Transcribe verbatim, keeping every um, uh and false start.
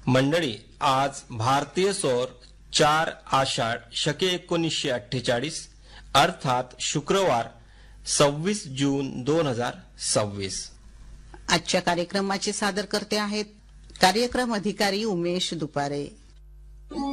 मंडळी, आज भारतीय सौर चार आषाढ शके एकोणीसशे अठ्ठेचाळीस अर्थात शुक्रवार सव्वीस जून दोन हजार सव्वीस. आजच्या कार्यक्रमाचे सादर करते आहेत कार्यक्रम अधिकारी उमेश दुपारे.